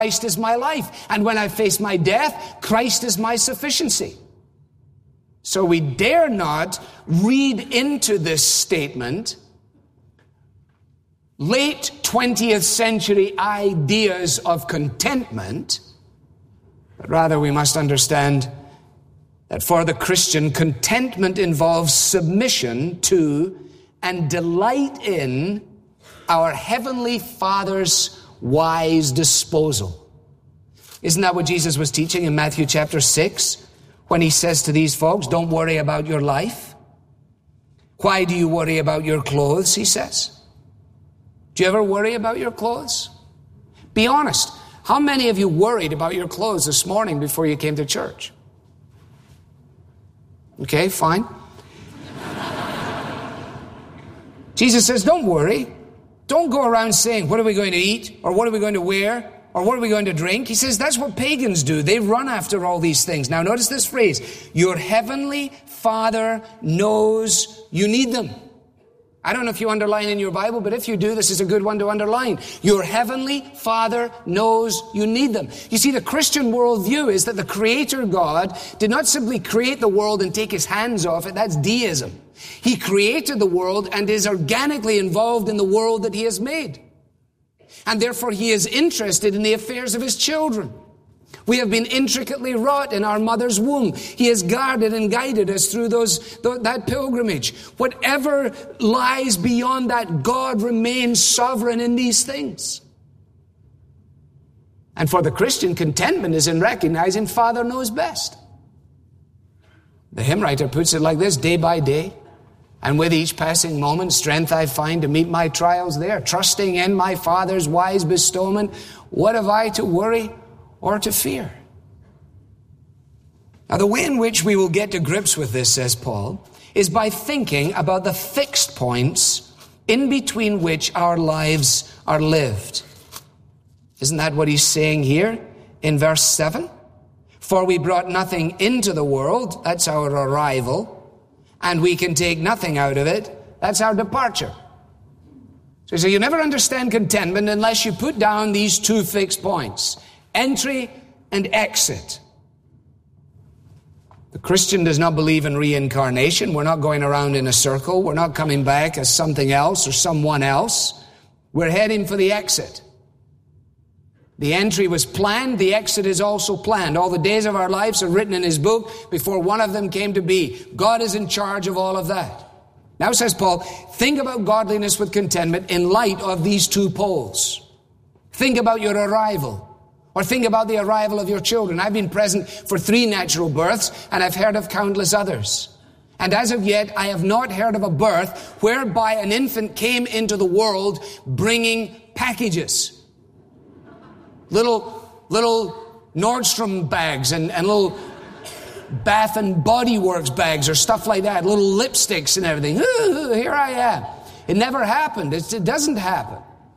Christ is my life. And when I face my death, Christ is my sufficiency. So we dare not read into this statement late 20th century ideas of contentment, but rather we must understand that for the Christian, contentment involves submission to and delight in our Heavenly Father's wise disposal. Isn't that what Jesus was teaching in Matthew chapter 6 when he says to these folks, don't worry about your life? Why do you worry about your clothes, he says? Do you ever worry about your clothes? Be honest. How many of you worried about your clothes this morning before you came to church? Okay, fine. Jesus says, don't worry. Don't go around saying, what are we going to eat? Or what are we going to wear? Or what are we going to drink? He says, that's what pagans do. They run after all these things. Now notice this phrase, your Heavenly Father knows you need them. I don't know if you underline in your Bible, but if you do, this is a good one to underline. Your Heavenly Father knows you need them. You see, the Christian worldview is that the Creator God did not simply create the world and take his hands off it. That's deism. He created the world and is organically involved in the world that he has made. And therefore he is interested in the affairs of his children. We have been intricately wrought in our mother's womb. He has guarded and guided us through that pilgrimage. Whatever lies beyond that, God remains sovereign in these things. And for the Christian, contentment is in recognizing Father knows best. The hymn writer puts it like this, day by day, and with each passing moment, strength I find to meet my trials there. Trusting in my Father's wise bestowment, what have I to worry or to fear? Now, the way in which we will get to grips with this, says Paul, is by thinking about the fixed points in between which our lives are lived. Isn't that what he's saying here in verse 7? For we brought nothing into the world, that's our arrival, and we can take nothing out of it, that's our departure. So you never understand contentment unless you put down these two fixed points. Entry and exit. The Christian does not believe in reincarnation. We're not going around in a circle. We're not coming back as something else or someone else. We're heading for the exit. The entry was planned. The exit is also planned. All the days of our lives are written in his book before one of them came to be. God is in charge of all of that. Now, says Paul, think about godliness with contentment in light of these two poles. Think about your arrival. Or think about the arrival of your children. I've been present for 3 natural births, and I've heard of countless others. And as of yet, I have not heard of a birth whereby an infant came into the world bringing packages. Little Nordstrom bags and little Bath and Body Works bags or stuff like that. Little lipsticks and everything. Ooh, here I am. It never happened. It doesn't happen.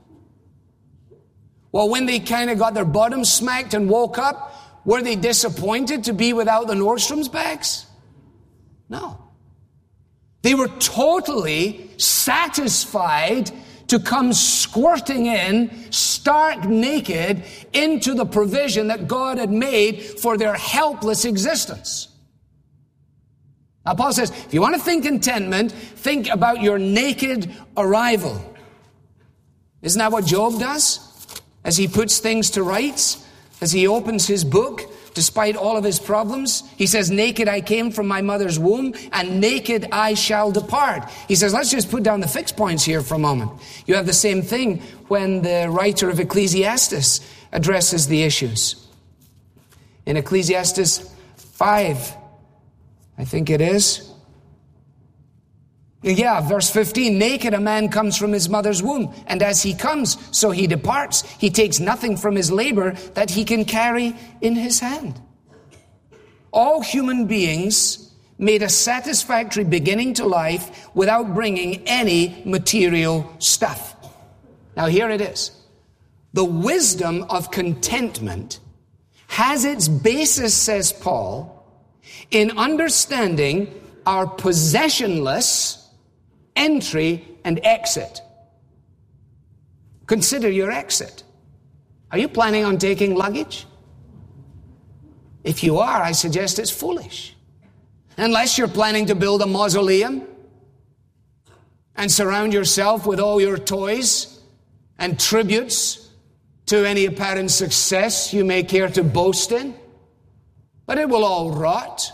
Well, when they kind of got their bottom smacked and woke up, were they disappointed to be without the Nordstrom's bags? No. They were totally satisfied to come squirting in, stark naked, into the provision that God had made for their helpless existence. Now, Paul says, if you want to think contentment, think about your naked arrival. Isn't that what Job does? As he puts things to rights, as he opens his book, despite all of his problems, he says, naked I came from my mother's womb, and naked I shall depart. He says, let's just put down the fixed points here for a moment. You have the same thing when the writer of Ecclesiastes addresses the issues. In Ecclesiastes 5, I think it is. Verse 15, naked a man comes from his mother's womb, and as he comes, so he departs. He takes nothing from his labor that he can carry in his hand. All human beings made a satisfactory beginning to life without bringing any material stuff. Now here it is. The wisdom of contentment has its basis, says Paul, in understanding our possessionless entry and exit. Consider your exit. Are you planning on taking luggage? If you are, I suggest it's foolish. Unless you're planning to build a mausoleum and surround yourself with all your toys and tributes to any apparent success you may care to boast in. But it will all rot.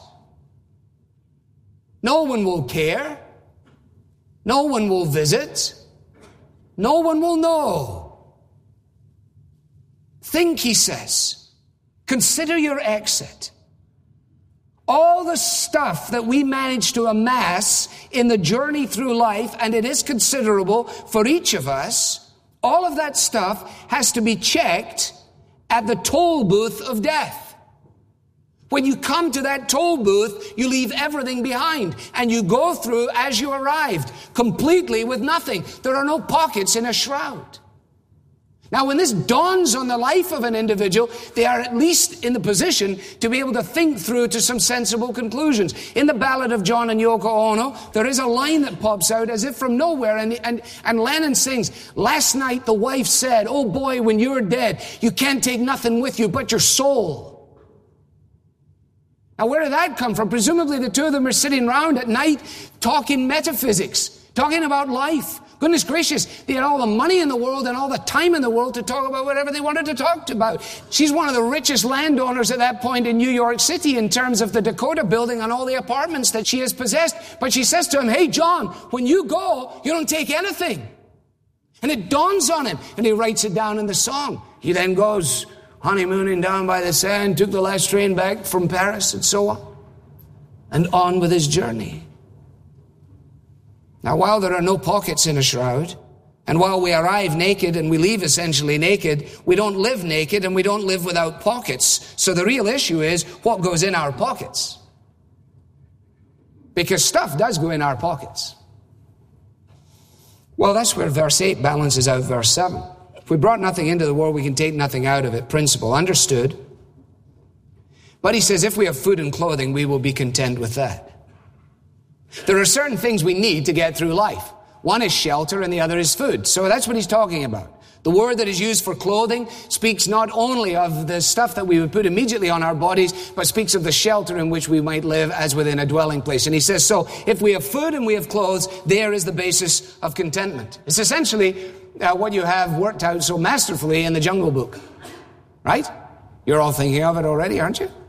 No one will care. No one will visit. No one will know. Think, he says. Consider your exit. All the stuff that we manage to amass in the journey through life, and it is considerable for each of us, all of that stuff has to be checked at the toll booth of death. When you come to that toll booth, you leave everything behind, and you go through as you arrived, completely with nothing. There are no pockets in a shroud. Now, when this dawns on the life of an individual, they are at least in the position to be able to think through to some sensible conclusions. In the Ballad of John and Yoko Ono, there is a line that pops out as if from nowhere, and Lennon sings, "Last night the wife said, 'Oh boy, when you're dead, you can't take nothing with you but your soul.'" Now, where did that come from? Presumably the two of them are sitting around at night talking metaphysics, talking about life. Goodness gracious, they had all the money in the world and all the time in the world to talk about whatever they wanted to talk about. She's one of the richest landowners at that point in New York City in terms of the Dakota building and all the apartments that she has possessed. But she says to him, "Hey, John, when you go, you don't take anything." And it dawns on him, and he writes it down in the song. He then goes honeymooning down by the sand, took the last train back from Paris, and so on with his journey. Now, while there are no pockets in a shroud, and while we arrive naked and we leave essentially naked, we don't live naked and we don't live without pockets. So the real issue is what goes in our pockets. Because stuff does go in our pockets. Well, that's where verse 8 balances out verse 7. If we brought nothing into the world, we can take nothing out of it. Principle understood. But he says if we have food and clothing, we will be content with that. There are certain things we need to get through life. One is shelter and the other is food. So that's what he's talking about. The word that is used for clothing speaks not only of the stuff that we would put immediately on our bodies, but speaks of the shelter in which we might live as within a dwelling place. And he says, so if we have food and we have clothes, there is the basis of contentment. It's essentially what you have worked out so masterfully in the Jungle Book. Right? You're all thinking of it already, aren't you?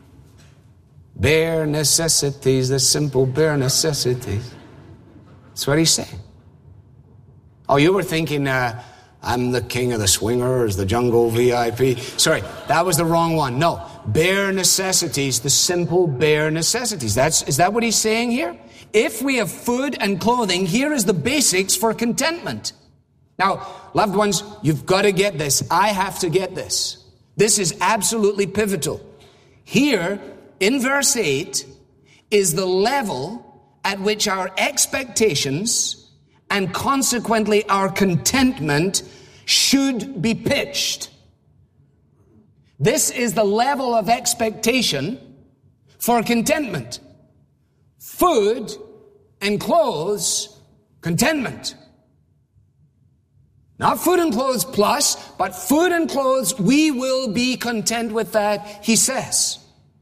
Bare necessities, the simple bare necessities. That's what he's saying. Oh, you were thinking, I'm the king of the swingers, the jungle VIP. Sorry, that was the wrong one. No, bare necessities, the simple bare necessities. Is that what he's saying here? If we have food and clothing, here is the basics for contentment. Now, loved ones, you've got to get this. I have to get this. This is absolutely pivotal. Here, in verse 8, is the level at which our expectations and consequently our contentment should be pitched. This is the level of expectation for contentment. Food and clothes, contentment. Not food and clothes plus, but food and clothes, we will be content with that, he says.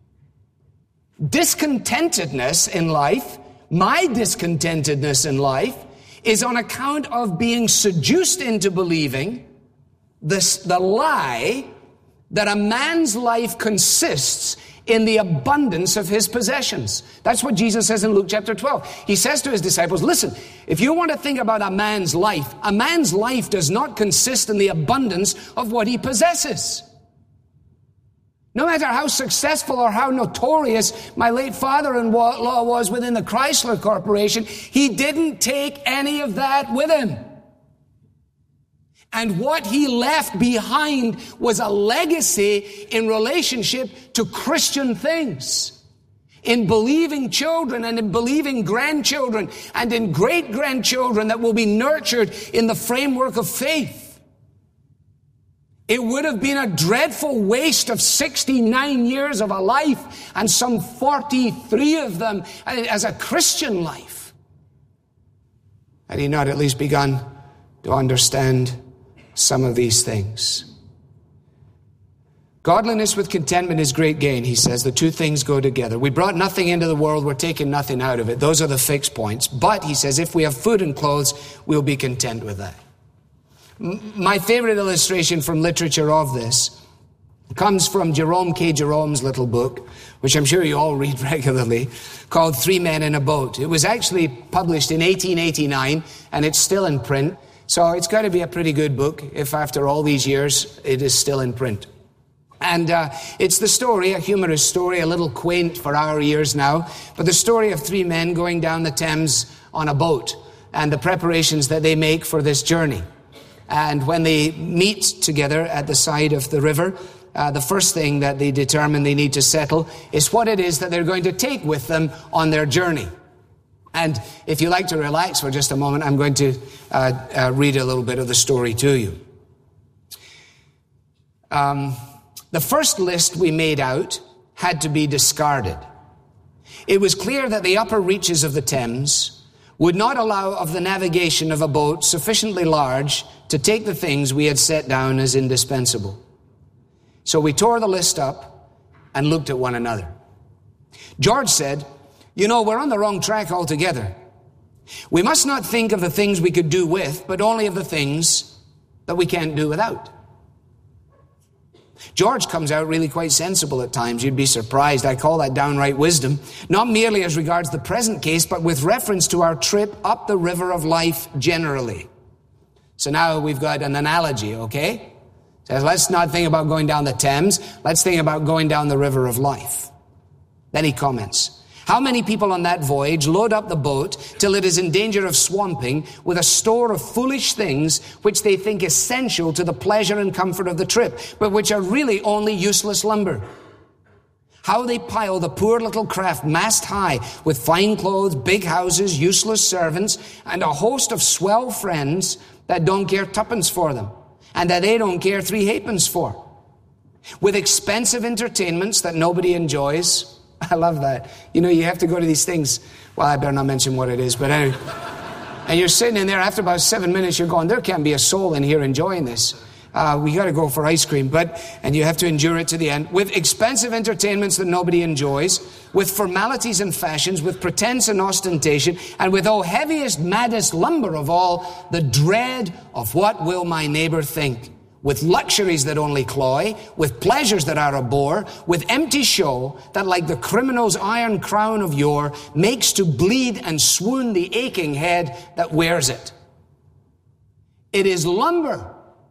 Discontentedness in life, my discontentedness in life, is on account of being seduced into believing the lie that a man's life consists in the abundance of his possessions. That's what Jesus says in Luke chapter 12. He says to his disciples, listen, if you want to think about a man's life does not consist in the abundance of what he possesses. No matter how successful or how notorious my late father-in-law was within the Chrysler Corporation, he didn't take any of that with him. And what he left behind was a legacy in relationship to Christian things, in believing children and in believing grandchildren and in great-grandchildren that will be nurtured in the framework of faith. It would have been a dreadful waste of 69 years of a life and some 43 of them as a Christian life. Had he not at least begun to understand some of these things? Godliness with contentment is great gain, he says. The two things go together. We brought nothing into the world, we're taking nothing out of it. Those are the fixed points. But, he says, if we have food and clothes, we'll be content with that. My favorite illustration from literature of this comes from Jerome K. Jerome's little book, which I'm sure you all read regularly, called Three Men in a Boat. It was actually published in 1889, and it's still in print. So it's got to be a pretty good book if after all these years it is still in print. And it's the story, a humorous story, a little quaint for our ears now, but the story of three men going down the Thames on a boat and the preparations that they make for this journey. And when they meet together at the side of the river, the first thing that they determine they need to settle is what it is that they're going to take with them on their journey. And if you like to relax for just a moment, I'm going to read a little bit of the story to you. The first list we made out had to be discarded. It was clear that the upper reaches of the Thames would not allow of the navigation of a boat sufficiently large to take the things we had set down as indispensable. So we tore the list up and looked at one another. George said, "You know, we're on the wrong track altogether. We must not think of the things we could do with, but only of the things that we can't do without." George comes out really quite sensible at times. You'd be surprised. I call that downright wisdom. Not merely as regards the present case, but with reference to our trip up the river of life generally. So now we've got an analogy, okay? Says, let's not think about going down the Thames. Let's think about going down the river of life. Then he comments, "How many people on that voyage load up the boat till it is in danger of swamping with a store of foolish things which they think essential to the pleasure and comfort of the trip, but which are really only useless lumber? How they pile the poor little craft mast high with fine clothes, big houses, useless servants, and a host of swell friends that don't care tuppence for them, and that they don't care three halfpence for. With expensive entertainments that nobody enjoys." I love that. You know, you have to go to these things. Well, I better not mention what it is, but anyway. And you're sitting in there, after about 7 minutes, you're going, there can't be a soul in here enjoying this. We got to go for ice cream, and you have to endure it to the end. With expensive entertainments that nobody enjoys, with formalities and fashions, with pretense and ostentation, and with, oh, heaviest, maddest lumber of all, the dread of what will my neighbor think. With luxuries that only cloy, with pleasures that are a bore, with empty show that, like the criminal's iron crown of yore, makes to bleed and swoon the aching head that wears it. It is lumber,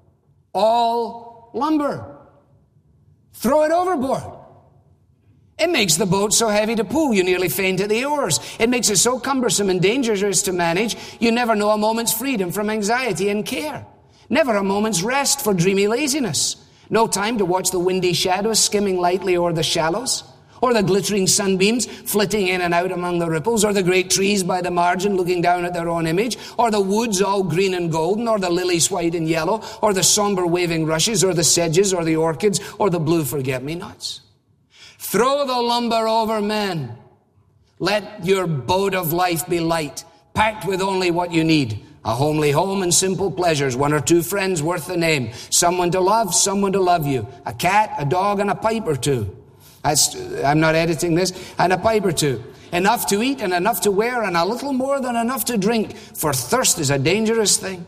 all lumber. Throw it overboard. It makes the boat so heavy to pull, you nearly faint at the oars. It makes it so cumbersome and dangerous to manage, you never know a moment's freedom from anxiety and care. Never a moment's rest for dreamy laziness. No time to watch the windy shadows skimming lightly o'er the shallows, or the glittering sunbeams flitting in and out among the ripples, or the great trees by the margin looking down at their own image, or the woods all green and golden, or the lilies white and yellow, or the somber waving rushes, or the sedges, or the orchids, or the blue forget-me-nots. Throw the lumber over, men. Let your boat of life be light, packed with only what you need. A homely home and simple pleasures, one or two friends worth the name, someone to love you, a cat, a dog, and a pipe or two. I'm not editing this, and a pipe or two. Enough to eat and enough to wear and a little more than enough to drink, for thirst is a dangerous thing.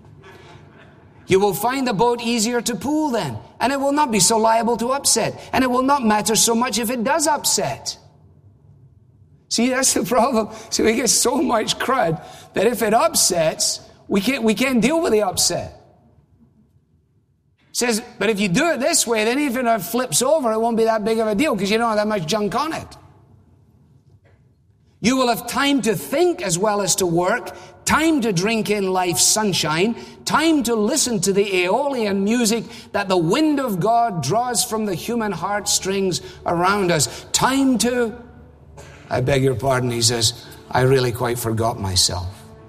You will find the boat easier to pull then, and it will not be so liable to upset, and it will not matter so much if it does upset. See, that's the problem. So we get so much crud that if it upsets, we can't deal with the upset. It says, but if you do it this way, then even if it flips over, it won't be that big of a deal because you don't have that much junk on it. You will have time to think as well as to work, time to drink in life's sunshine, time to listen to the Aeolian music that the wind of God draws from the human heartstrings around us, time to... I beg your pardon, he says, I really quite forgot myself.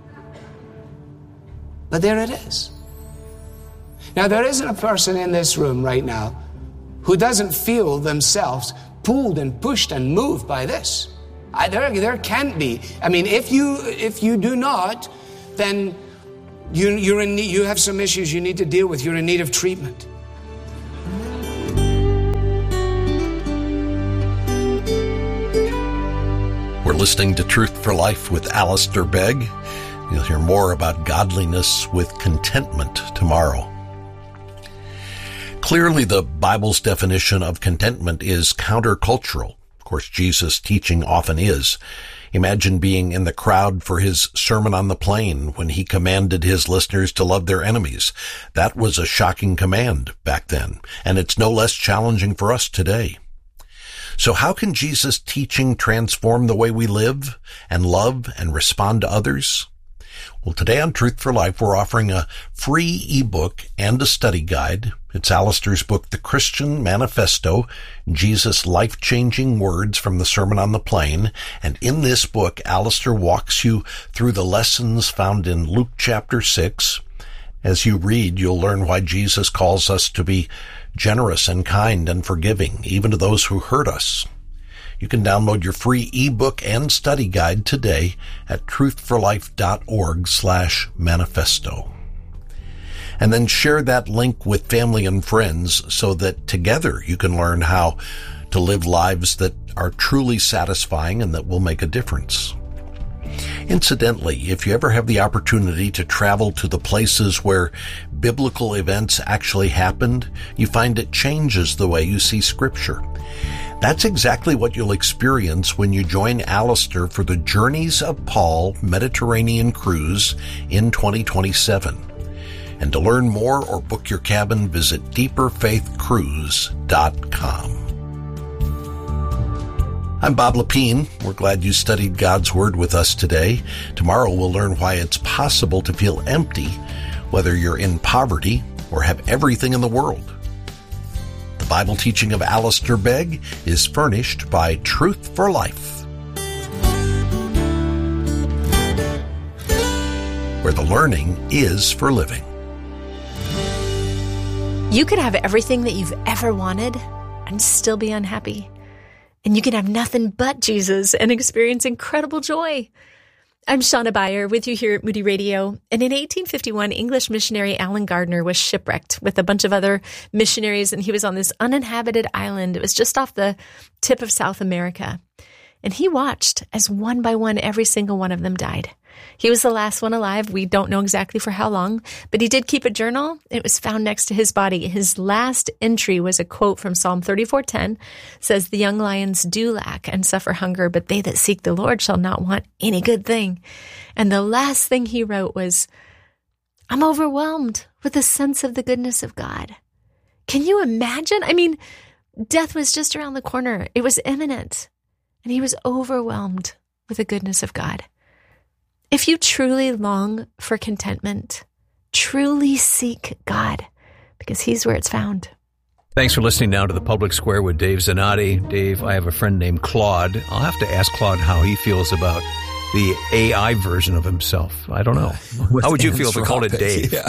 But there it is. Now, there isn't a person in this room right now who doesn't feel themselves pulled and pushed and moved by this. There can't be. I mean, if you do not, then you have some issues you need to deal with. You're in need of treatment. listening to Truth for Life with Alistair Begg. You'll hear more about godliness with contentment tomorrow. Clearly, the Bible's definition of contentment is countercultural. Of course, Jesus' teaching often is. Imagine being in the crowd for his Sermon on the Plain when he commanded his listeners to love their enemies. That was a shocking command back then, and it's no less challenging for us today. So how can Jesus' teaching transform the way we live and love and respond to others? Well, today on Truth for Life, we're offering a free ebook and a study guide. It's Alistair's book, The Christian Manifesto, Jesus' Life-Changing Words from the Sermon on the Plain. And in this book, Alistair walks you through the lessons found in Luke chapter 6. As you read, you'll learn why Jesus calls us to be generous and kind and forgiving, even to those who hurt us. You can download your free ebook and study guide today at truthforlife.org/manifesto. And then share that link with family and friends so that together you can learn how to live lives that are truly satisfying and that will make a difference. Incidentally, if you ever have the opportunity to travel to the places where biblical events actually happened, you find it changes the way you see Scripture. That's exactly what you'll experience when you join Alistair for the Journeys of Paul Mediterranean Cruise in 2027. And to learn more or book your cabin, visit deeperfaithcruise.com. I'm Bob Lepine. We're glad you studied God's Word with us today. Tomorrow we'll learn why it's possible to feel empty, whether you're in poverty or have everything in the world. The Bible teaching of Alistair Begg is furnished by Truth for Life, where the learning is for living. You could have everything that you've ever wanted and still be unhappy. And you can have nothing but Jesus and experience incredible joy. I'm Shauna Beyer with you here at Moody Radio. And in 1851, English missionary Allen Gardner was shipwrecked with a bunch of other missionaries, and he was on this uninhabited island. It was just off the tip of South America. And he watched as one by one, every single one of them died. He was the last one alive. We don't know exactly for how long, but he did keep a journal. It was found next to his body. His last entry was a quote from Psalm 34:10, says, "The young lions do lack and suffer hunger, but they that seek the Lord shall not want any good thing." And the last thing he wrote was, "I'm overwhelmed with a sense of the goodness of God." Can you imagine? I mean, death was just around the corner. It was imminent. And he was overwhelmed with the goodness of God. If you truly long for contentment, truly seek God, because he's where it's found. Thanks for listening now to The Public Square with Dave Zanotti. Dave, I have a friend named Claude. I'll have to ask Claude how he feels about the AI version of himself. I don't know. How would you feel if we called it Dave? Yeah.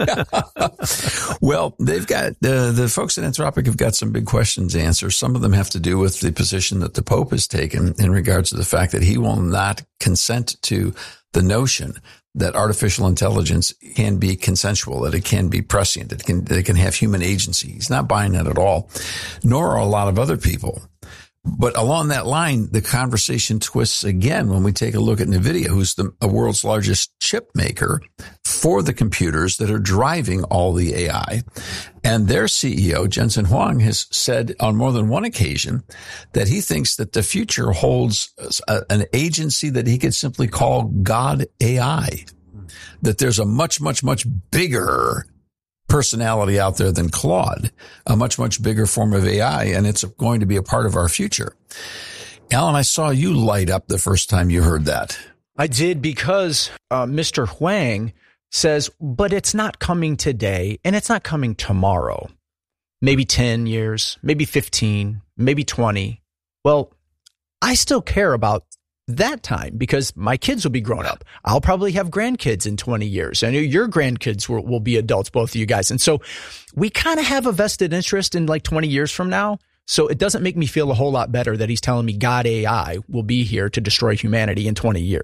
Well, they've got, the folks at Anthropic have got some big questions to answer. Some of them have to do with the position that the Pope has taken in regards to the fact that he will not consent to the notion that artificial intelligence can be consensual, that it can be prescient, that it can have human agency. He's not buying that at all, nor are a lot of other people. But along that line, the conversation twists again when we take a look at NVIDIA, who's the world's largest chip maker for the computers that are driving all the AI. And their CEO, Jensen Huang, has said on more than one occasion that he thinks that the future holds an agency that he could simply call God AI, that there's a much, much, much bigger personality out there than Claude, a much, much bigger form of AI, and it's going to be a part of our future. Alan, I saw you light up the first time you heard that. I did, because Mr. Huang says, but it's not coming today, and it's not coming tomorrow. Maybe 10 years, maybe 15, maybe 20. Well, I still care about that time because my kids will be grown up. I'll probably have grandkids in 20 years. I know your grandkids will be adults, both of you guys. And so we kind of have a vested interest in like 20 years from now. So it doesn't make me feel a whole lot better that he's telling me God AI will be here to destroy humanity in 20 years.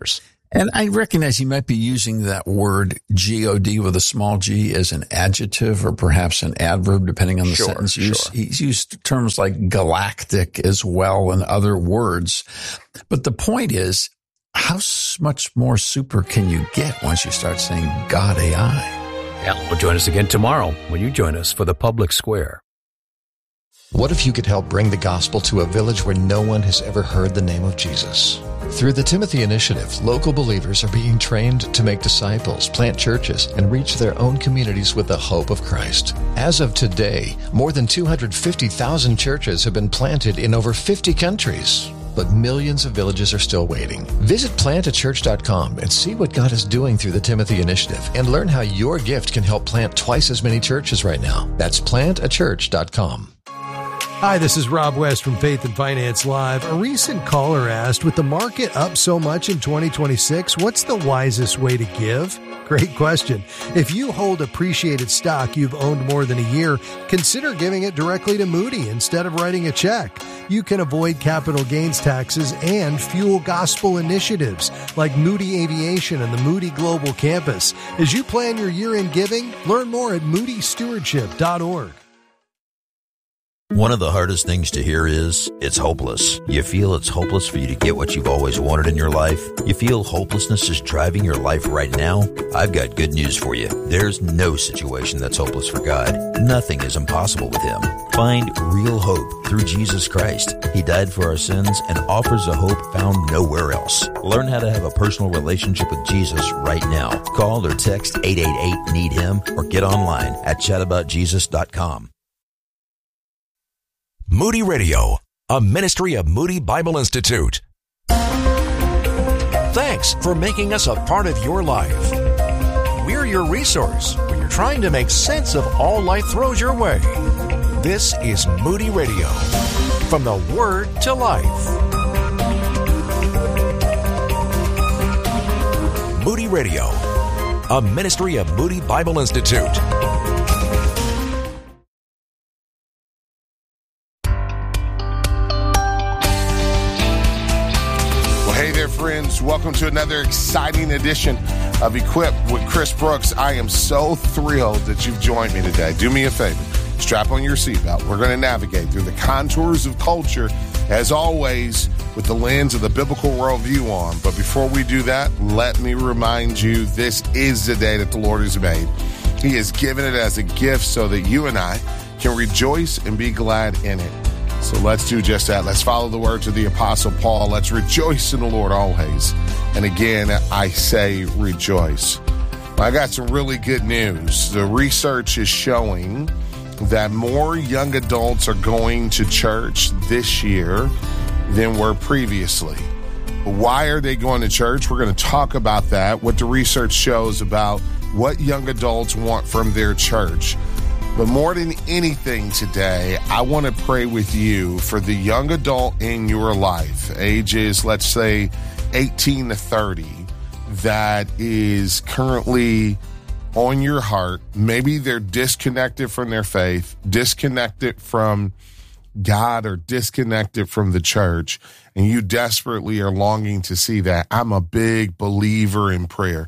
And I recognize he might be using that word G-O-D with a small g as an adjective or perhaps an adverb, depending on the sentence use. Sure. He's used terms like galactic as well and other words. But the point is, how much more super can you get once you start saying God AI? Yeah, well, join us again tomorrow when you join us for the Public Square. What if you could help bring the gospel to a village where no one has ever heard the name of Jesus? Through the Timothy Initiative, local believers are being trained to make disciples, plant churches, and reach their own communities with the hope of Christ. As of today, more than 250,000 churches have been planted in over 50 countries. But millions of villages are still waiting. Visit plantachurch.com and see what God is doing through the Timothy Initiative and learn how your gift can help plant twice as many churches right now. That's plantachurch.com. Hi, this is Rob West from Faith and Finance Live. A recent caller asked, with the market up so much in 2026, what's the wisest way to give? Great question. If you hold appreciated stock you've owned more than a year, consider giving it directly to Moody instead of writing a check. You can avoid capital gains taxes and fuel gospel initiatives like Moody Aviation and the Moody Global Campus. As you plan your year-end giving, learn more at moodystewardship.org. One of the hardest things to hear is, it's hopeless. You feel it's hopeless for you to get what you've always wanted in your life? You feel hopelessness is driving your life right now? I've got good news for you. There's no situation that's hopeless for God. Nothing is impossible with Him. Find real hope through Jesus Christ. He died for our sins and offers a hope found nowhere else. Learn how to have a personal relationship with Jesus right now. Call or text 888-NEED-HIM or get online at chataboutjesus.com. Moody Radio, a ministry of Moody Bible Institute. Thanks for making us a part of your life. We're your resource when you're trying to make sense of all life throws your way. This is Moody Radio, from the Word to Life. Moody Radio, a ministry of Moody Bible Institute. Friends, welcome to another exciting edition of Equipped with Chris Brooks. I am so thrilled that you've joined me today. Do me a favor, strap on your seatbelt. We're going to navigate through the contours of culture, as always, with the lens of the biblical worldview on. But before we do that, let me remind you, this is the day that the Lord has made. He has given it as a gift so that you and I can rejoice and be glad in it. So let's do just that. Let's follow the words of the Apostle Paul. Let's rejoice in the Lord always. And again, I say rejoice. I got some really good news. The research is showing that more young adults are going to church this year than were previously. Why are they going to church? We're going to talk about that, what the research shows about what young adults want from their church. But more than anything today, I want to pray with you for the young adult in your life, ages, let's say, 18 to 30, that is currently on your heart. Maybe they're disconnected from their faith, disconnected from God, or disconnected from the church, and you desperately are longing to see that. I'm a big believer in prayer.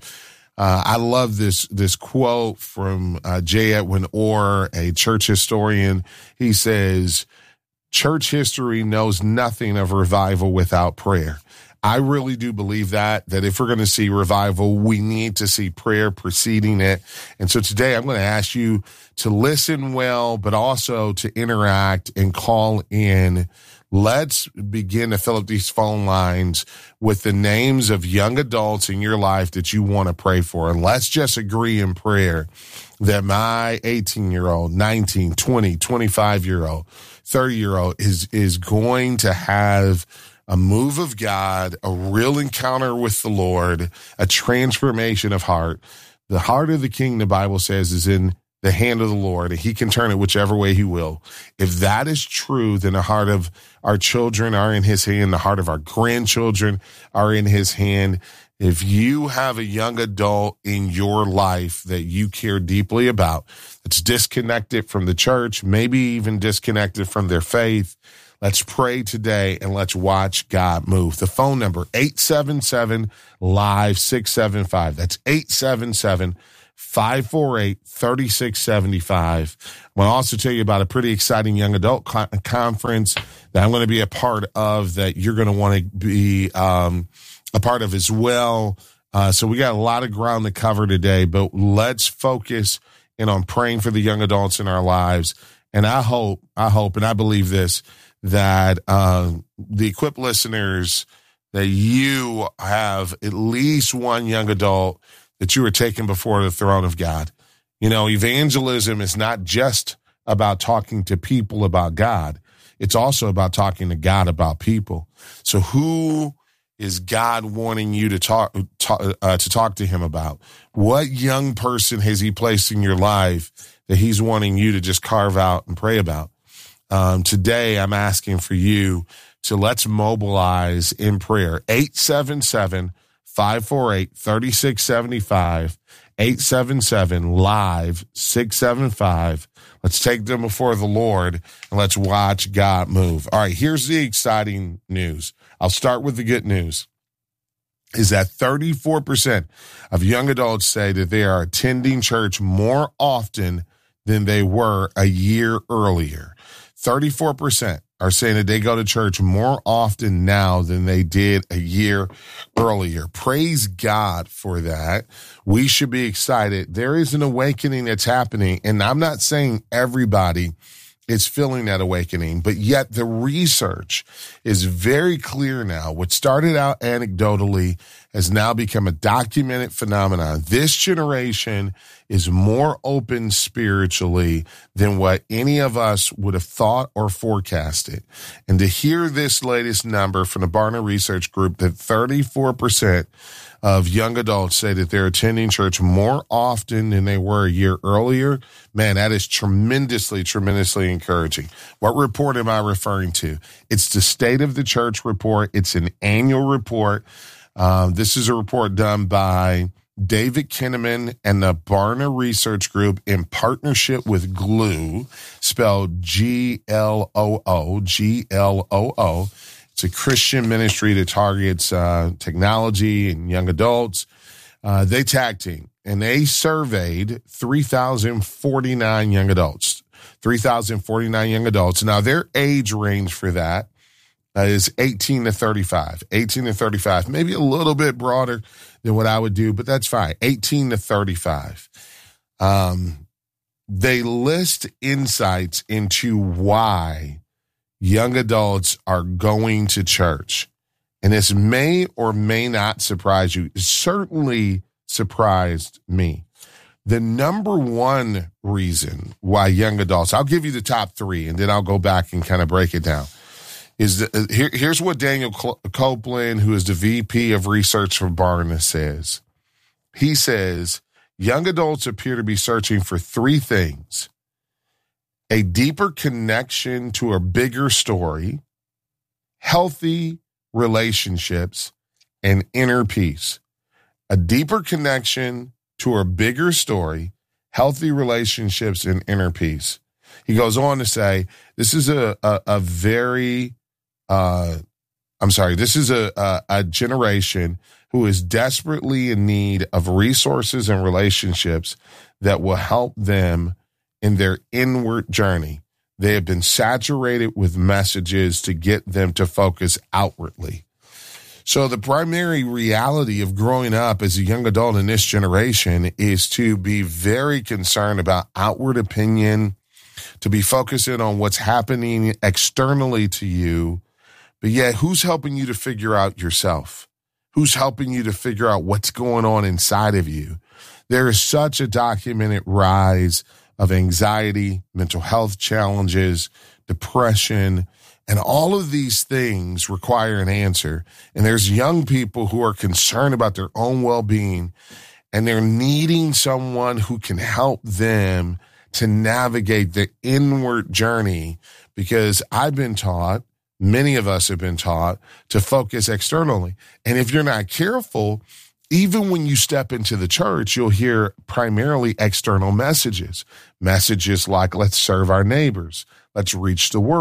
I love this quote from J. Edwin Orr, a church historian. He says, church history knows nothing of revival without prayer. I really do believe that if we're going to see revival, we need to see prayer preceding it. And so today I'm going to ask you to listen well, but also to interact and call in. Let's begin to fill up these phone lines with the names of young adults in your life that you want to pray for. And let's just agree in prayer that my 18-year-old, 19, 20, 25-year-old, 30-year-old is going to have a move of God, a real encounter with the Lord, a transformation of heart. The heart of the king, the Bible says, is in the hand of the Lord, and He can turn it whichever way He will. If that is true, then the heart of our children are in His hand. The heart of our grandchildren are in His hand. If you have a young adult in your life that you care deeply about, that's disconnected from the church, maybe even disconnected from their faith, Let's pray today and let's watch God move. The phone number, 877-LIVE-675. That's 877-548-3675. I want to also tell you about a pretty exciting young adult conference that I'm going to be a part of that you're going to want to be a part of as well. So we got a lot of ground to cover today, but let's focus in on praying for the young adults in our lives. And I hope, and I believe this, that the Equip listeners, that you have at least one young adult that you are taking before the throne of God. You know, evangelism is not just about talking to people about God. It's also about talking to God about people. So who is God wanting you to talk to him about? What young person has he placed in your life that he's wanting you to just carve out and pray about? Today, I'm asking for you to let's mobilize in prayer. 877-548-3675, 877-LIVE-675. Let's take them before the Lord and let's watch God move. All right, here's the exciting news. I'll start with the good news, is that 34% of young adults say that they are attending church more often than they were a year earlier. 34% are saying that they go to church more often now than they did a year earlier. Praise God for that. We should be excited. There is an awakening that's happening, and I'm not saying everybody is feeling that awakening, but yet the research is very clear now. What started out anecdotally has now become a documented phenomenon. This generation is more open spiritually than what any of us would have thought or forecasted. And to hear this latest number from the Barna Research Group that 34% of young adults say that they're attending church more often than they were a year earlier, man, that is tremendously, tremendously encouraging. What report am I referring to? It's the State of the Church report. It's an annual report. This is a report done by David Kinnaman and the Barna Research Group in partnership with GLOO, spelled Gloo, Gloo. It's a Christian ministry that targets technology and young adults. They tag team, and they surveyed 3,049 young adults. 3,049 young adults. Now, their age range for that is 18 to 35. 18 to 35, maybe a little bit broader than what I would do, but that's fine. 18 to 35. They list insights into why young adults are going to church. And this may or may not surprise you. It certainly surprised me. The number one reason why young adults, I'll give you the top three, and then I'll go back and kind of break it down. Here's what Daniel Copeland, who is the VP of research for Barna, says. He says, young adults appear to be searching for three things: a deeper connection to a bigger story, healthy relationships, and inner peace. A deeper connection to a bigger story, healthy relationships, and inner peace. He goes on to say, this is a generation who is desperately in need of resources and relationships that will help them in their inward journey. They have been saturated with messages to get them to focus outwardly. So the primary reality of growing up as a young adult in this generation is to be very concerned about outward opinion, to be focusing on what's happening externally to you. But yet, who's helping you to figure out yourself? Who's helping you to figure out what's going on inside of you? There is such a documented rise of anxiety, mental health challenges, depression, and all of these things require an answer. And there's young people who are concerned about their own well-being, and they're needing someone who can help them to navigate the inward journey, because I've been taught, many of us have been taught, to focus externally. And if you're not careful, even when you step into the church, you'll hear primarily external messages. Messages like, let's serve our neighbors. Let's reach the world.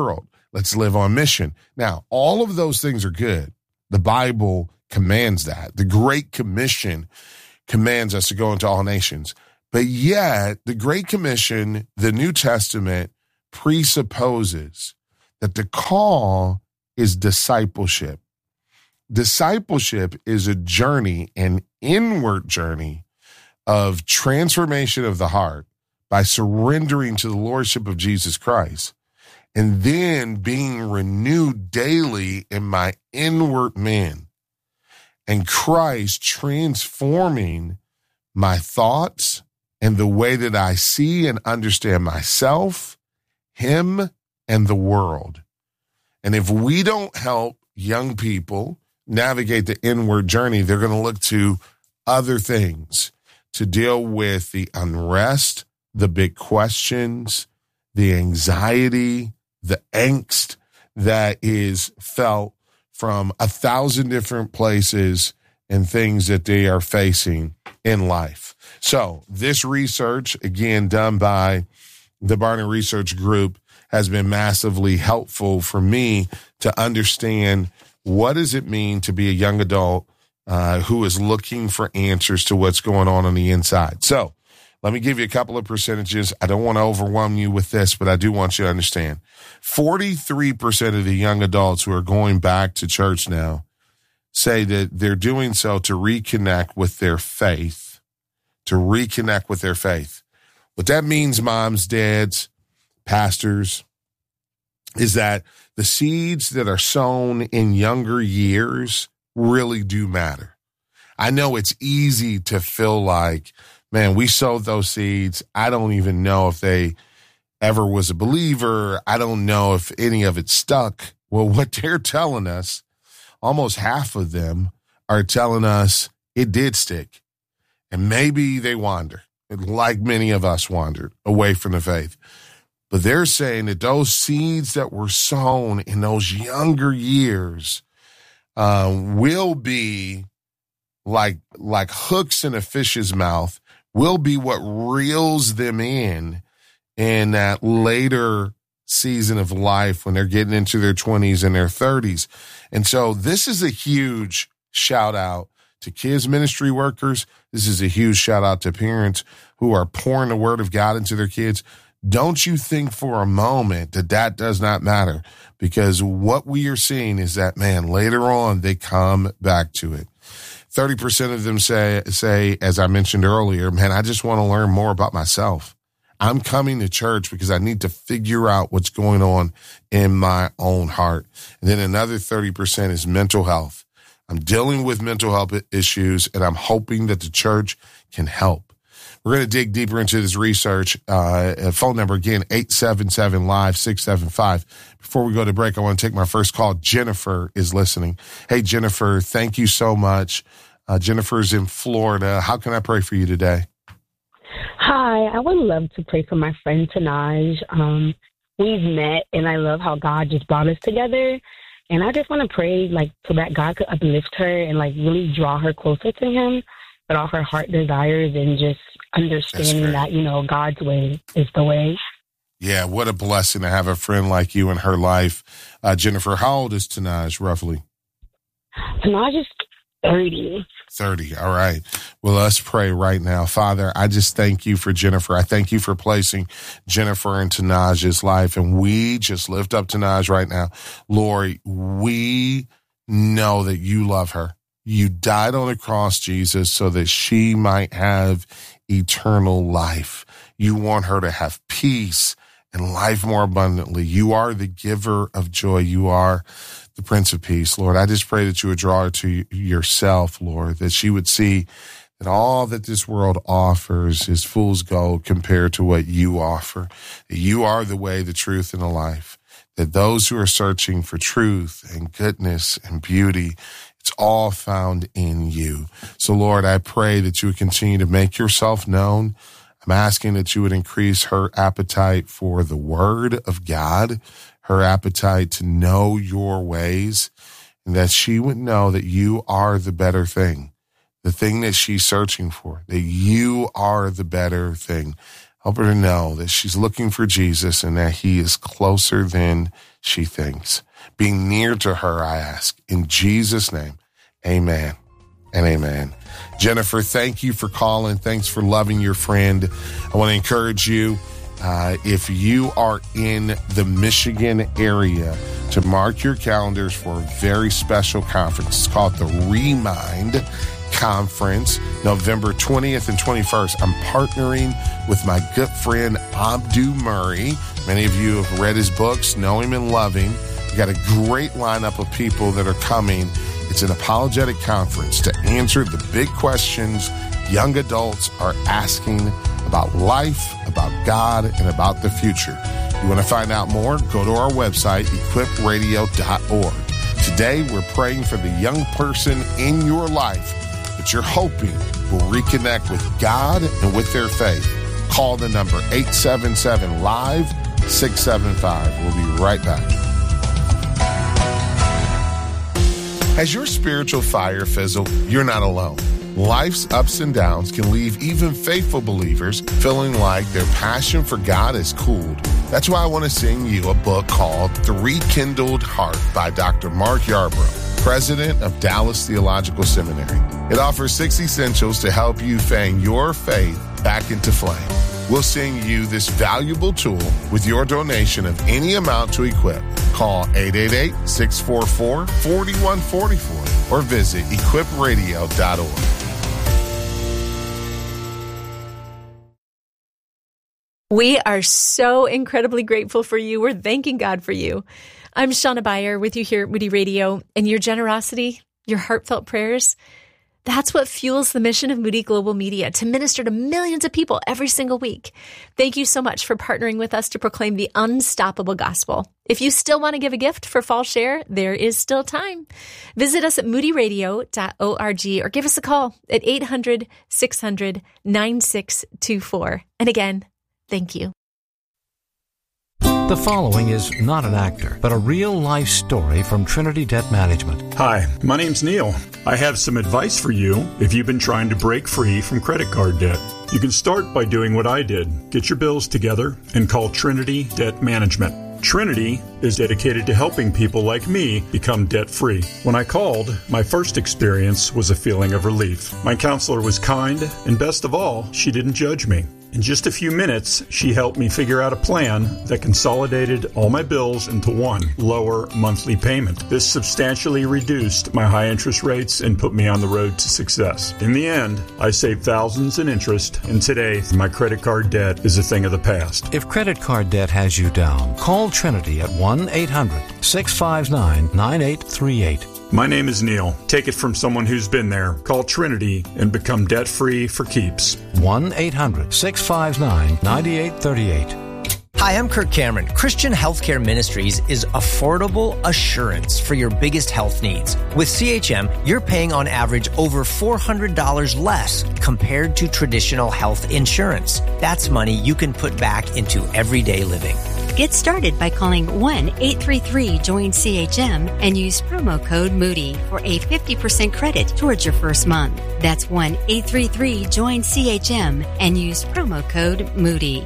Let's live on mission. Now, all of those things are good. The Bible commands that. The Great Commission commands us to go into all nations. But yet, the Great Commission, the New Testament, presupposes that the call is discipleship. Discipleship is a journey, an inward journey of transformation of the heart by surrendering to the lordship of Jesus Christ, and then being renewed daily in my inward man, and Christ transforming my thoughts and the way that I see and understand myself, him, and the world. And if we don't help young people navigate the inward journey, they're going to look to other things to deal with the unrest, the big questions, the anxiety, the angst that is felt from 1,000 different places and things that they are facing in life. So this research, again, done by the Barna Research Group, has been massively helpful for me to understand what does it mean to be a young adult who is looking for answers to what's going on the inside. So let me give you a couple of percentages. I don't want to overwhelm you with this, but I do want you to understand. 43% of the young adults who are going back to church now say that they're doing so to reconnect with their faith, What that means, moms, dads, pastors, is that the seeds that are sown in younger years really do matter. I know it's easy to feel like, man, we sowed those seeds. I don't even know if they ever was a believer. I don't know if any of it stuck. Well, what they're telling us, almost half of them are telling us it did stick. And maybe they wander, like many of us wandered away from the faith. But they're saying that those seeds that were sown in those younger years will be like hooks in a fish's mouth, will be what reels them in that later season of life when they're getting into their 20s and their 30s. And so this is a huge shout out to kids ministry workers. This is a huge shout out to parents who are pouring the word of God into their kids. Don't you think for a moment that does not matter, because what we are seeing is that, man, later on they come back to it. 30% of them say, as I mentioned earlier, man, I just want to learn more about myself. I'm coming to church because I need to figure out what's going on in my own heart. And then another 30% is mental health. I'm dealing with mental health issues, and I'm hoping that the church can help. We're going to dig deeper into this research. Phone number, again, 877-LIVE-675. Before we go to break, I want to take my first call. Jennifer is listening. Hey, Jennifer, thank you so much. Jennifer's in Florida. How can I pray for you today? Hi, I would love to pray for my friend Tanaj. We've met, and I love how God just brought us together. And I just want to pray, so that God could uplift her and, really draw her closer to him, but all her heart desires, and just understanding that, God's way is the way. Yeah, what a blessing to have a friend like you in her life. Jennifer, how old is Tanaj, roughly? Tanaj is 30. 30. All right. Well, let's pray right now. Father, I just thank you for Jennifer. I thank you for placing Jennifer in Tanaj's life. And we just lift up Tanaj right now. Lord, we know that you love her. You died on the cross, Jesus, so that she might have eternal life. You want her to have peace and life more abundantly. You are the giver of joy. You are the Prince of Peace. Lord, I just pray that you would draw her to yourself, Lord, that she would see that all that this world offers is fool's gold compared to what you offer. That you are the way, the truth, and the life. That those who are searching for truth and goodness and beauty, it's all found in you. So, Lord, I pray that you would continue to make yourself known. I'm asking that you would increase her appetite for the word of God, her appetite to know your ways, and that she would know that you are the better thing, the thing that she's searching for, that you are the better thing. Help her to know that she's looking for Jesus and that he is closer than she thinks. Being near to her, I ask. In Jesus' name, amen and amen. Jennifer, thank you for calling. Thanks for loving your friend. I want to encourage you, if you are in the Michigan area, to mark your calendars for a very special conference. It's called the Remind Conference, November 20th and 21st. I'm partnering with my good friend Abdu Murray. Many of you have read his books, know him and love him. We got a great lineup of people that are coming. It's an apologetic conference to answer the big questions young adults are asking about life, about God, and about the future. You want to find out more? Go to our website, equipradio.org. Today, we're praying for the young person in your life that you're hoping will reconnect with God and with their faith. Call the number 877-LIVE-675. We'll be right back. Has your spiritual fire fizzled? You're not alone. Life's ups and downs can leave even faithful believers feeling like their passion for God has cooled. That's why I want to sing you a book called The Rekindled Heart by Dr. Mark Yarbrough, president of Dallas Theological Seminary. It offers 6 essentials to help you fan your faith back into flame. We'll send you this valuable tool with your donation of any amount to Equip. Call 888-644-4144 or visit equipradio.org. We are so incredibly grateful for you. We're thanking God for you. I'm Shauna Beyer with you here at Moody Radio, and your generosity, your heartfelt prayers, that's what fuels the mission of Moody Global Media to minister to millions of people every single week. Thank you so much for partnering with us to proclaim the unstoppable gospel. If you still want to give a gift for Fall Share, there is still time. Visit us at moodyradio.org or give us a call at 800-600-9624. And again, thank you. The following is not an actor, but a real-life story from Trinity Debt Management. Hi, my name's Neil. I have some advice for you if you've been trying to break free from credit card debt. You can start by doing what I did. Get your bills together and call Trinity Debt Management. Trinity is dedicated to helping people like me become debt-free. When I called, my first experience was a feeling of relief. My counselor was kind, and best of all, she didn't judge me. In just a few minutes, she helped me figure out a plan that consolidated all my bills into one lower monthly payment. This substantially reduced my high interest rates and put me on the road to success. In the end, I saved thousands in interest, and today, my credit card debt is a thing of the past. If credit card debt has you down, call Trinity at 1-800-659-9838. My name is Neil. Take it from someone who's been there. Call Trinity and become debt-free for keeps. 1-800-659-9838. Hi, I'm Kirk Cameron. Christian Healthcare Ministries is affordable assurance for your biggest health needs. With CHM, you're paying on average over $400 less compared to traditional health insurance. That's money you can put back into everyday living. Get started by calling 1-833-JOIN-CHM and use promo code Moody for a 50% credit towards your first month. That's 1-833-JOIN-CHM and use promo code Moody.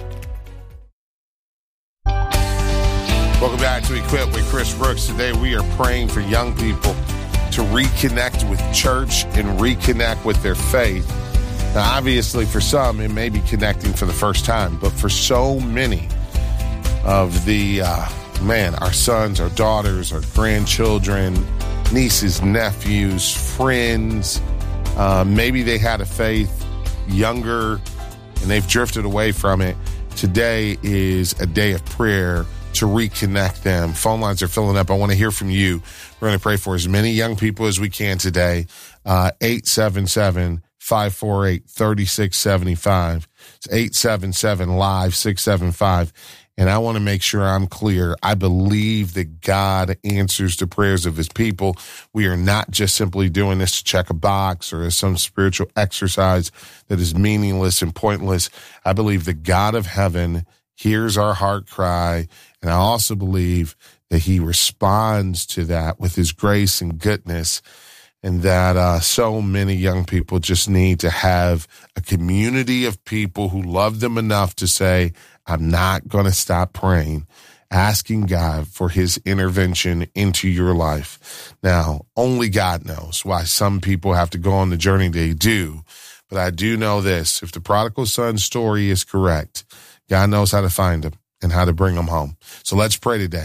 Welcome back to Equip with Chris Brooks. Today we are praying for young people to reconnect with church and reconnect with their faith. Now, obviously, for some, it may be connecting for the first time, but for so many of the, our sons, our daughters, our grandchildren, nieces, nephews, friends, maybe they had a faith younger and they've drifted away from it. Today is a day of prayer to reconnect them. Phone lines are filling up. I want to hear from you. We're going to pray for as many young people as we can today. 877-548-3675. It's 877-LIVE-675. And I want to make sure I'm clear. I believe that God answers the prayers of his people. We are not just simply doing this to check a box or as some spiritual exercise that is meaningless and pointless. I believe the God of heaven hears our heart cry. And I also believe that he responds to that with his grace and goodness. and that so many young people just need to have a community of people who love them enough to say, I'm not going to stop praying, asking God for his intervention into your life. Now, only God knows why some people have to go on the journey they do, but I do know this. If the prodigal son story is correct, God knows how to find them and how to bring them home. So let's pray today.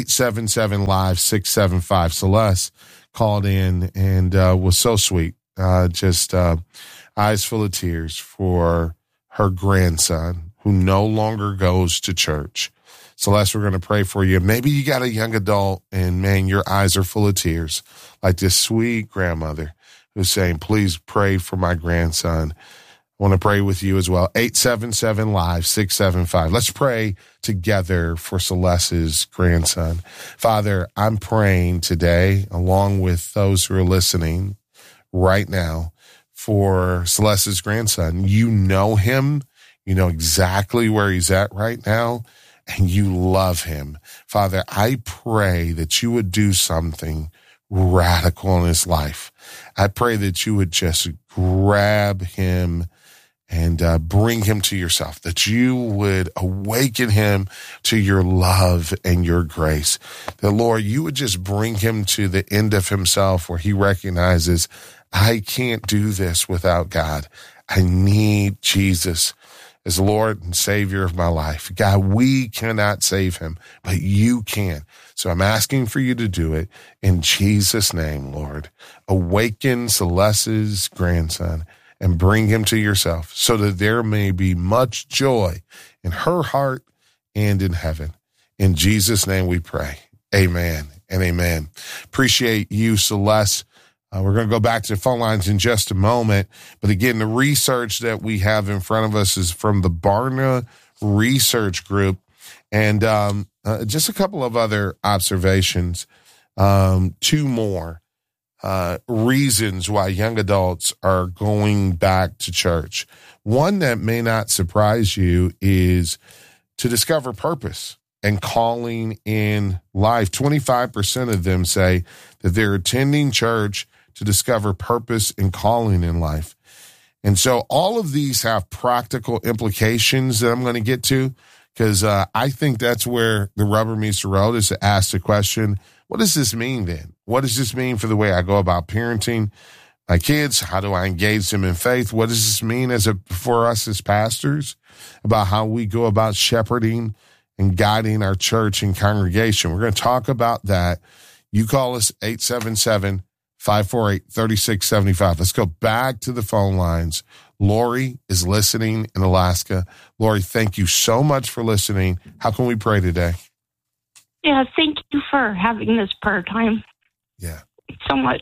877-LIVE-675. Celeste called in and was so sweet. Just eyes full of tears for her grandson who no longer goes to church. Celeste, we're going to pray for you. Maybe you got a young adult and, man, your eyes are full of tears, like this sweet grandmother who's saying, please pray for my grandson. I want to pray with you as well. 877-LIVE-675. Let's pray together for Celeste's grandson. Father, I'm praying today, along with those who are listening right now, for Celeste's grandson. You know him. You know exactly where he's at right now, and you love him. Father, I pray that you would do something radical in his life. I pray that you would just grab him and bring him to yourself, that you would awaken him to your love and your grace. That, Lord, you would just bring him to the end of himself where he recognizes, I can't do this without God. I need Jesus as Lord and Savior of my life. God, we cannot save him, but you can. So I'm asking for you to do it in Jesus' name, Lord. Awaken Celeste's grandson and bring him to yourself so that there may be much joy in her heart and in heaven. In Jesus' name we pray. Amen and amen. Appreciate you, Celeste. We're going to go back to the phone lines in just a moment. But again, the research that we have in front of us is from the Barna Research Group. And just a couple of other observations, two more reasons why young adults are going back to church. One that may not surprise you is to discover purpose and calling in life. 25% of them say that they're attending church to discover purpose and calling in life. And so all of these have practical implications that I'm going to get to, because I think that's where the rubber meets the road, is to ask the question, what does this mean then? What does this mean for the way I go about parenting my kids? How do I engage them in faith? What does this mean for us as pastors about how we go about shepherding and guiding our church and congregation? We're going to talk about that. You call us 877-548-3675. Let's go back to the phone lines. Lori is listening in Alaska. Lori, thank you so much for listening. How can we pray today? Yeah, thank you for having this prayer time. Yeah. So much.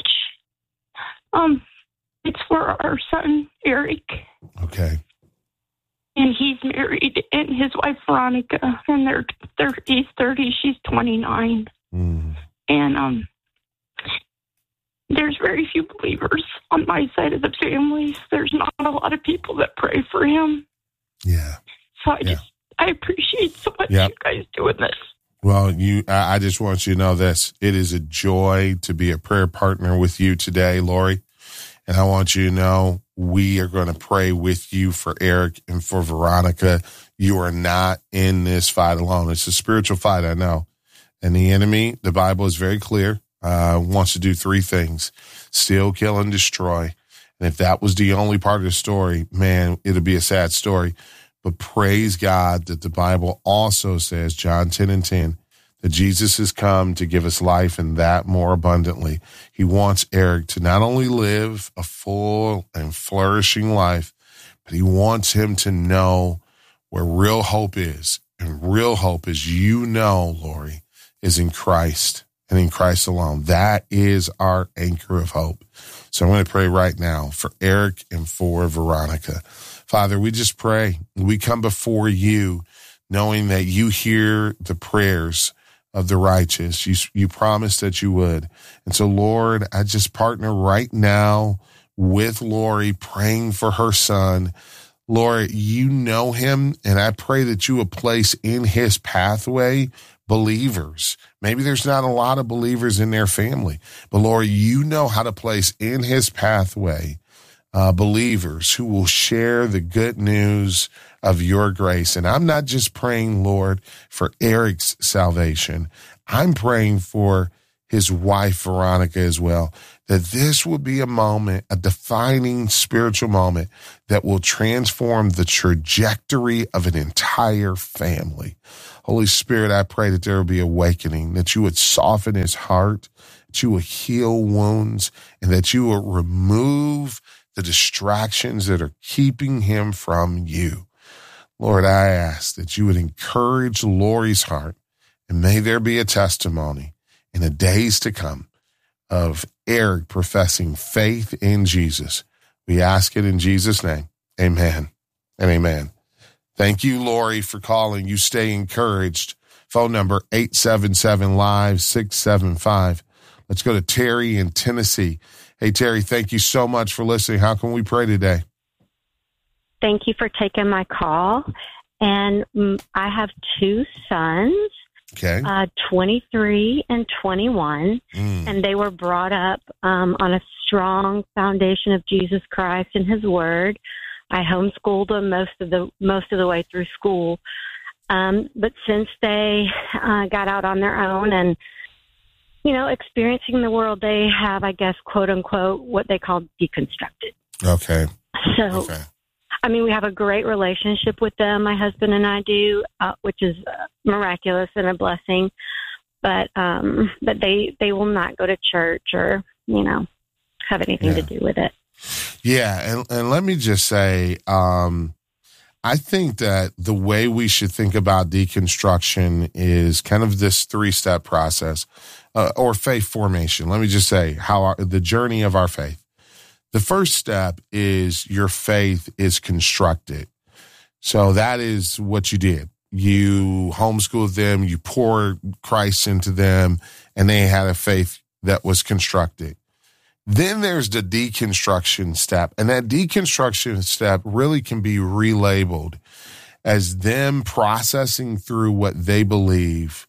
It's for our son, Eric. Okay. And he's married, and his wife, Veronica, and he's 30, she's 29. Mm. And there's very few believers on my side of the family. There's not a lot of people that pray for him. Yeah. So I appreciate so much you guys doing this. Well, I just want you to know this. It is a joy to be a prayer partner with you today, Lori. And I want you to know we are going to pray with you for Eric and for Veronica. You are not in this fight alone. It's a spiritual fight, I know. And the enemy, the Bible is very clear, wants to do three things: steal, kill, and destroy. And if that was the only part of the story, man, it'd be a sad story. But praise God that the Bible also says, John 10:10, that Jesus has come to give us life and that more abundantly. He wants Eric to not only live a full and flourishing life, but he wants him to know where real hope is. And real hope, as you know, Lori, is in Christ and in Christ alone. That is our anchor of hope. So I'm going to pray right now for Eric and for Veronica. Father, we just pray. We come before you knowing that you hear the prayers of the righteous. You promised that you would. And so, Lord, I just partner right now with Lori, praying for her son. Lord, you know him, and I pray that you would place in his pathway believers. Maybe there's not a lot of believers in their family, but Lord, you know how to place in his pathway believers who will share the good news of your grace. And I'm not just praying, Lord, for Eric's salvation. I'm praying for his wife, Veronica, as well, that this will be a moment, a defining spiritual moment that will transform the trajectory of an entire family. Holy Spirit, I pray that there will be awakening, that you would soften his heart, that you will heal wounds, and that you will remove the distractions that are keeping him from you. Lord, I ask that you would encourage Lori's heart, and may there be a testimony in the days to come of Eric professing faith in Jesus. We ask it in Jesus' name. Amen and amen. Thank you, Lori, for calling. You stay encouraged. Phone number 877-LIVE-675. Let's go to Terry in Tennessee. Hey, Terry, thank you so much for listening. How can we pray today? Thank you for taking my call. And I have two sons. Okay. 23 and 21, and they were brought up on a strong foundation of Jesus Christ and his word. I homeschooled them most of the way through school. But since they got out on their own and, experiencing the world, they have, I guess, quote unquote, what they call deconstructed. Okay. So, we have a great relationship with them, my husband and I do, which is miraculous and a blessing. But they will not go to church or, have anything to do with it. Yeah. And let me just say, I think that the way we should think about deconstruction is kind of this 3-step process or faith formation. Let me just say the journey of our faith. The first step is your faith is constructed. So that is what you did. You homeschooled them, you poured Christ into them, and they had a faith that was constructed. Then there's the deconstruction step, and that deconstruction step really can be relabeled as them processing through what they believe,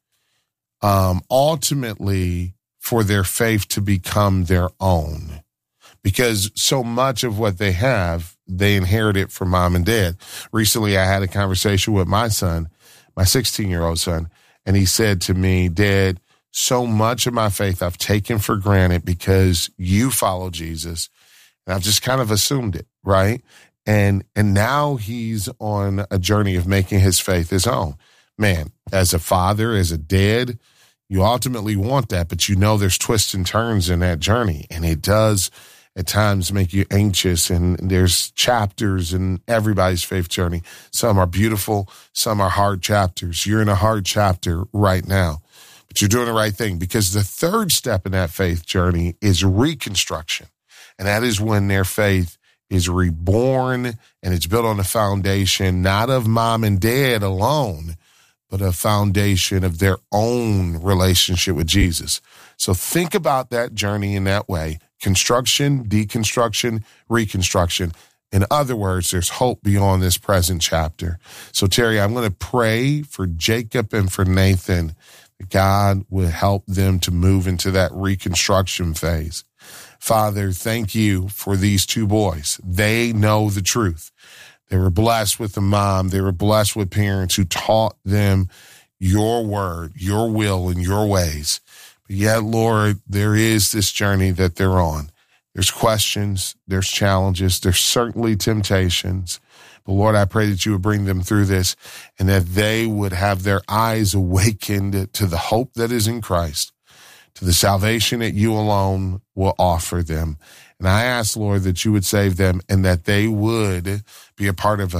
ultimately for their faith to become their own. Because so much of what they have, they inherit it from mom and dad. Recently, I had a conversation with my son, my 16-year-old son, and he said to me, Dad, so much of my faith I've taken for granted because you follow Jesus, and I've just kind of assumed it, right? And now he's on a journey of making his faith his own. Man, as a father, as a dad, you ultimately want that, but there's twists and turns in that journey, and it does at times make you anxious, and there's chapters in everybody's faith journey. Some are beautiful, some are hard chapters. You're in a hard chapter right now, but you're doing the right thing, because the third step in that faith journey is reconstruction. And that is when their faith is reborn, and it's built on a foundation, not of mom and dad alone, but a foundation of their own relationship with Jesus. So think about that journey in that way. Construction, deconstruction, reconstruction. In other words, there's hope beyond this present chapter. So, Terry, I'm going to pray for Jacob and for Nathan that God will help them to move into that reconstruction phase. Father, thank you for these two boys. They know the truth. They were blessed with a mom. They were blessed with parents who taught them your word, your will, and your ways. But yet, Lord, there is this journey that they're on. There's questions, there's challenges, there's certainly temptations. But Lord, I pray that you would bring them through this, and that they would have their eyes awakened to the hope that is in Christ, to the salvation that you alone will offer them. And I ask, Lord, that you would save them, and that they would be a part of a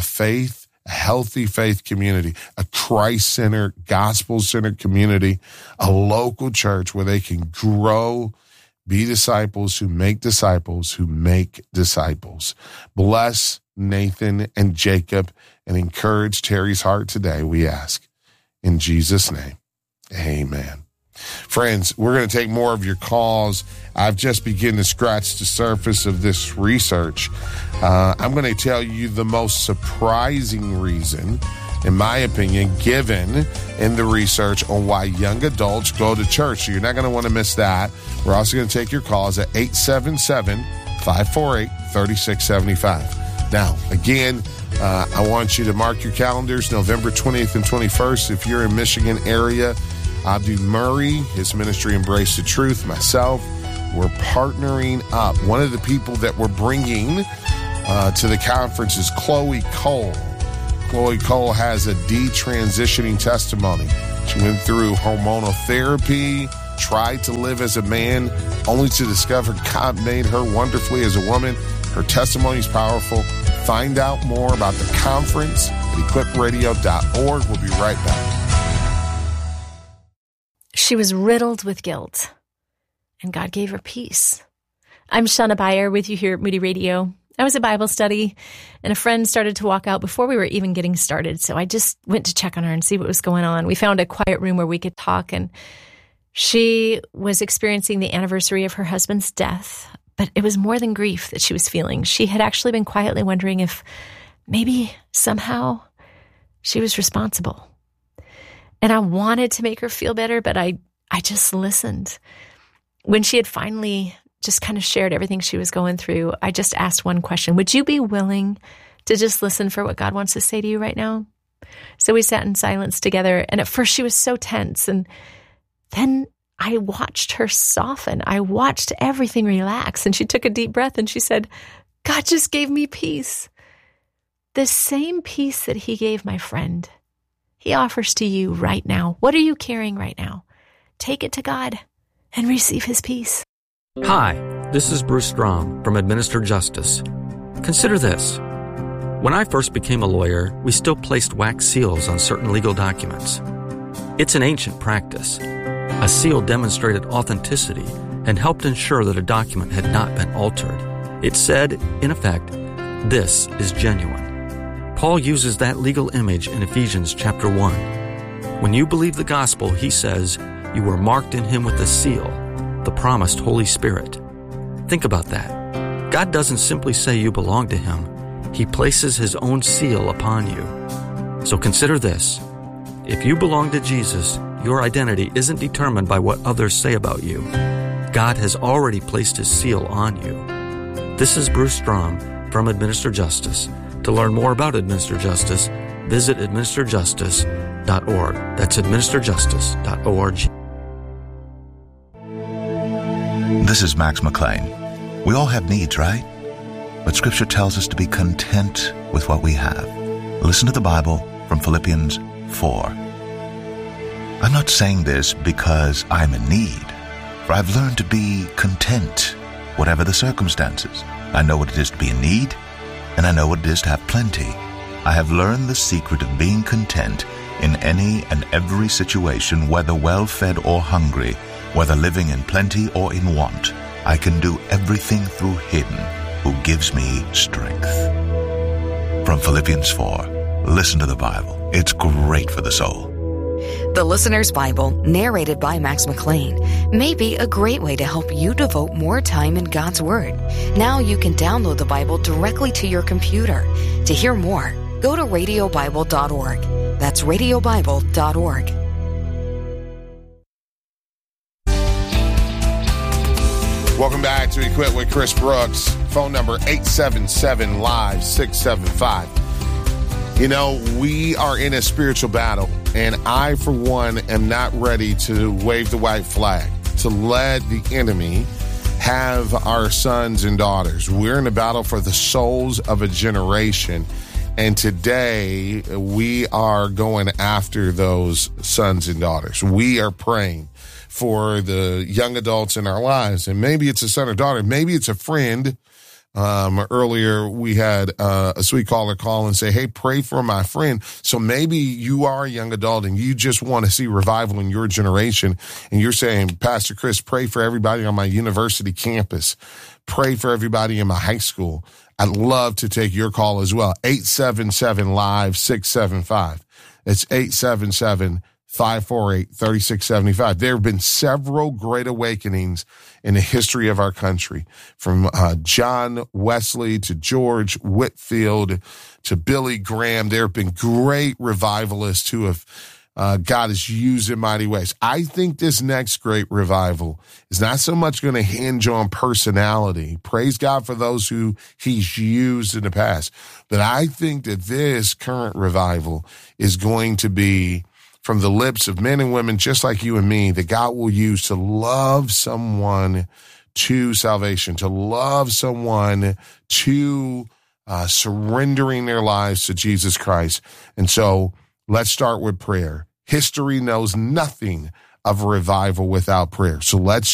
healthy faith community, a Christ-centered, gospel-centered community, a local church where they can grow, be disciples who make disciples who make disciples. Bless Nathan and Jacob and encourage Terry's heart today, we ask. In Jesus' name, amen. Friends, we're going to take more of your calls. I've just begun to scratch the surface of this research. I'm going to tell you the most surprising reason, in my opinion, given in the research on why young adults go to church. So you're not going to want to miss that. We're also going to take your calls at 877-548-3675. Now, again, I want you to mark your calendars, November 20th and 21st. If you're in Michigan area, Abdu Murray, his ministry Embrace the Truth, myself, we're partnering up. One of the people that we're bringing to the conference is Chloe Cole. Chloe Cole has a detransitioning testimony. She went through hormonal therapy, tried to live as a man, only to discover God made her wonderfully as a woman. Her testimony is powerful. Find out more about the conference at equipradio.org. We'll be right back. She was riddled with guilt, and God gave her peace. I'm Shauna Beyer with you here at Moody Radio. I was at Bible study, and a friend started to walk out before we were even getting started, so I just went to check on her and see what was going on. We found a quiet room where we could talk, and she was experiencing the anniversary of her husband's death, but it was more than grief that she was feeling. She had actually been quietly wondering if maybe somehow she was responsible. And I wanted to make her feel better, but I just listened. When she had finally just kind of shared everything she was going through, I just asked one question. Would you be willing to just listen for what God wants to say to you right now? So we sat in silence together, and at first she was so tense, and then I watched her soften. I watched everything relax, and she took a deep breath, and she said, God just gave me peace. The same peace that he gave my friend, he offers to you right now. What are you carrying right now? Take it to God and receive his peace. Hi, this is Bruce Strom from Administer Justice. Consider this. When I first became a lawyer, we still placed wax seals on certain legal documents. It's an ancient practice. A seal demonstrated authenticity and helped ensure that a document had not been altered. It said, in effect, this is genuine. Paul uses that legal image in Ephesians chapter 1. When you believe the gospel, he says, you were marked in him with a seal, the promised Holy Spirit. Think about that. God doesn't simply say you belong to him. He places his own seal upon you. So consider this. If you belong to Jesus, your identity isn't determined by what others say about you. God has already placed his seal on you. This is Bruce Strom from Administer Justice. To learn more about Administer Justice, visit administerjustice.org. That's administerjustice.org. This is Max McLean. We all have needs, right? But Scripture tells us to be content with what we have. Listen to the Bible from Philippians 4. I'm not saying this because I'm in need, for I've learned to be content, whatever the circumstances. I know what it is to be in need, and I know what it is to have plenty. I have learned the secret of being content in any and every situation, whether well-fed or hungry, whether living in plenty or in want. I can do everything through him who gives me strength. From Philippians 4, listen to the Bible. It's great for the soul. The Listener's Bible, narrated by Max McLean, may be a great way to help you devote more time in God's Word. Now you can download the Bible directly to your computer. To hear more, go to radiobible.org. That's radiobible.org. Welcome back to Equip with Chris Brooks. Phone number 877-LIVE-675. You know, we are in a spiritual battle, and I, for one, am not ready to wave the white flag, to let the enemy have our sons and daughters. We're in a battle for the souls of a generation, and today we are going after those sons and daughters. We are praying for the young adults in our lives, and maybe it's a son or daughter, maybe it's a friend. Earlier, we had a sweet caller call and say, hey, pray for my friend. So maybe you are a young adult and you just want to see revival in your generation. And you're saying, Pastor Chris, pray for everybody on my university campus. Pray for everybody in my high school. I'd love to take your call as well. 877-LIVE-675. It's 877-675. 548-3675. There have been several great awakenings in the history of our country, from John Wesley to George Whitefield to Billy Graham. There have been great revivalists who have God has used in mighty ways. I think this next great revival is not so much going to hinge on personality. Praise God for those who he's used in the past. But I think that this current revival is going to be from the lips of men and women just like you and me, that God will use to love someone to salvation, to love someone to surrendering their lives to Jesus Christ. And so let's start with prayer. History knows nothing of revival without prayer. So let's